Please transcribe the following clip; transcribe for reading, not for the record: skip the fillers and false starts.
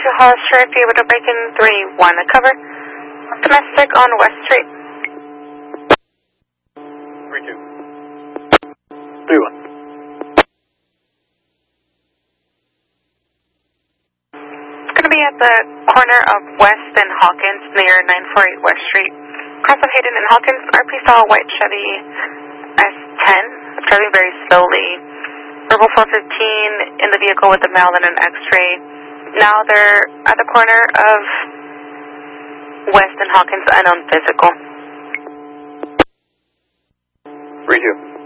to Hollister, if you're able to break in 3-1 to cover. Domestic on West Street. 3-2. 3-1. It's going to be at the corner of West and Hawkins near 948 West Street. Cross of Hayden and Hawkins, RP saw a white Chevy S10, driving very slowly. Verbal 415 in the vehicle with a male and an X-ray. Now they're at the corner of West and Hawkins, unknown physical. 3-2.